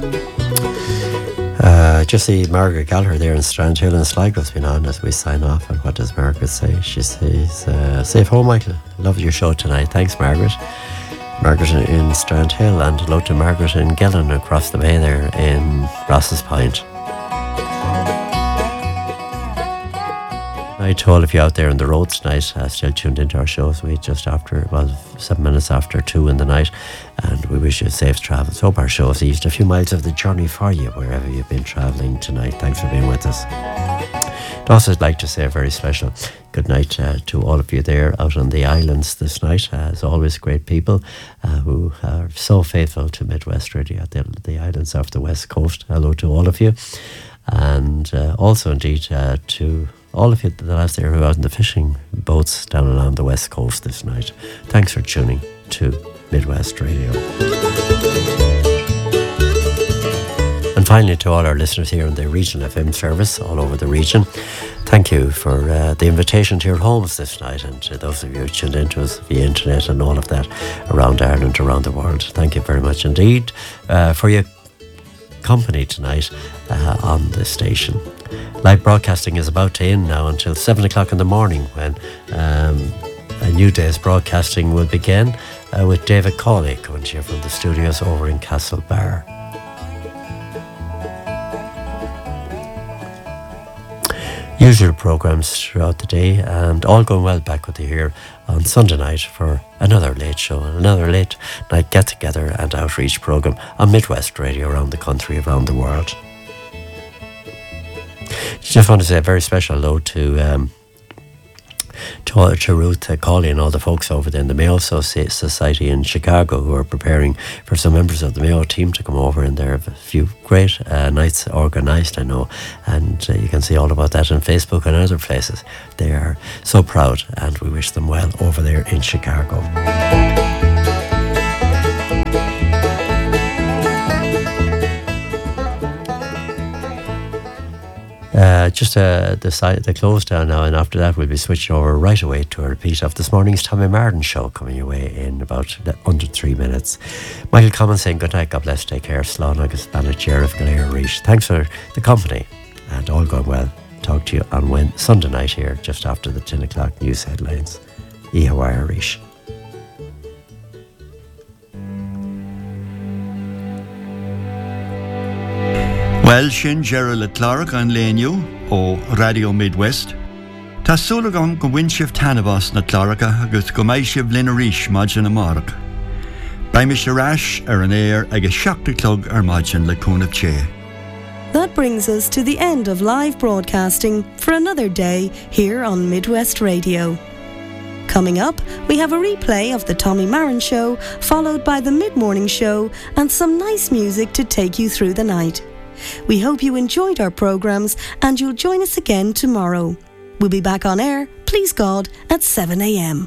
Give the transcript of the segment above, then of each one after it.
Just see Margaret Gallagher there in Strandhill and Sligo's been on as we sign off. And what does Margaret say? She says, safe home, Michael. Love your show tonight. Thanks, Margaret. Margaret in Strandhill, and hello to Margaret in Gillen across the bay there in Ross's Point. Night to all of you out there on the road tonight, still tuned into our shows. We just after, 7 minutes after 2 in the night, and we wish you safe travels. Hope our show has eased a few miles of the journey for you wherever you've been travelling tonight. Thanks for being with us. I'd also like to say a very special good night to all of you there out on the islands this night. As always, great people who are so faithful to Midwest Radio at the islands off the West Coast. Hello to all of you, and also indeed to all of you, the lads there who are out in the fishing boats down along the West Coast this night. Thanks for tuning to Midwest Radio. And finally, to all our listeners here on the regional FM service all over the region, thank you for the invitation to your homes this night, and to those of you who tuned into us via internet and all of that around Ireland, around the world. Thank you very much indeed for your company tonight on the station. Live broadcasting is about to end now until 7 o'clock in the morning, when a new day's broadcasting will begin with David Cawley coming to you from the studios over in Castlebar. Usual programmes throughout the day, and all going well back with you here on Sunday night for another late show, another late night get-together and outreach programme on Midwest Radio around the country, around the world. Just want to say a very special hello to Ruth Cawley and all the folks over there in the Mayo Society in Chicago, who are preparing for some members of the Mayo team to come over, and there are a few great nights organised, I know, and you can see all about that on Facebook and other places. They are so proud, and we wish them well over there in Chicago. Just the close down now, and after that we'll be switching over right away to a repeat of this morning's Tommy Martin show coming your way in about under 3 minutes. Michael Cummins saying good night, God bless, take care, Slán agus Banna Sheriff Galera Reach. Thanks for the company, and all going well. Talk to you on Sunday night here just after the 10 o'clock news headlines. Ihawa Reach. Well, sin Gerald le Clark an léniu ó Radio Midwest. Tá súlagan go bhain tanabas na Clarka agus go mbeidh sibh linn arís maidin amárach. Baim is arás an air agus seachta clog maidin le cúnamh ché. That brings us to the end of live broadcasting for another day here on Midwest Radio. Coming up, we have a replay of the Tommy Martin show, followed by the mid-morning show and some nice music to take you through the night. We hope you enjoyed our programmes, and you'll join us again tomorrow. We'll be back on air, please God, at 7 a.m.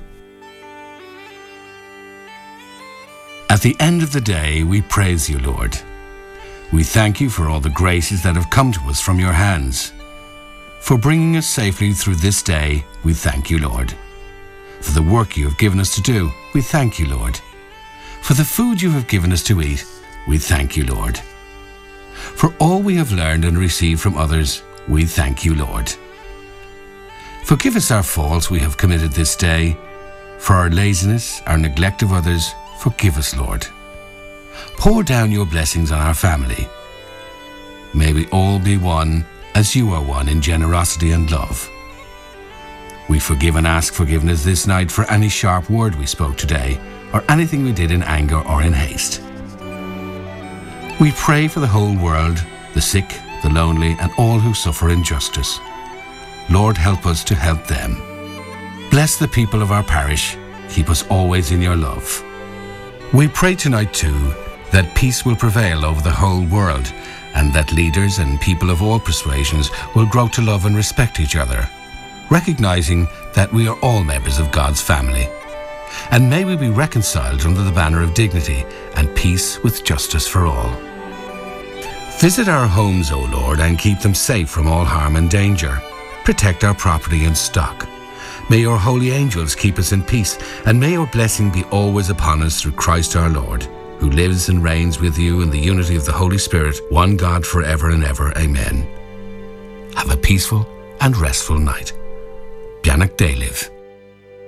At the end of the day, we praise you, Lord. We thank you for all the graces that have come to us from your hands. For bringing us safely through this day, we thank you, Lord. For the work you have given us to do, we thank you, Lord. For the food you have given us to eat, we thank you, Lord. For all we have learned and received from others, we thank you, Lord. Forgive us our faults we have committed this day. For our laziness, our neglect of others, forgive us, Lord. Pour down your blessings on our family. May we all be one as you are one in generosity and love. We forgive and ask forgiveness this night for any sharp word we spoke today, or anything we did in anger or in haste. We pray for the whole world, the sick, the lonely, and all who suffer injustice. Lord, help us to help them. Bless the people of our parish. Keep us always in your love. We pray tonight too that peace will prevail over the whole world, and that leaders and people of all persuasions will grow to love and respect each other, recognizing that we are all members of God's family. And may we be reconciled under the banner of dignity and peace with justice for all. Visit our homes, O Lord, and keep them safe from all harm and danger. Protect our property and stock. May your holy angels keep us in peace, and may your blessing be always upon us through Christ our Lord. who lives and reigns with you in the unity of the Holy Spirit, one God forever and ever. Amen. Have a peaceful and restful night. Beannach Déilibh.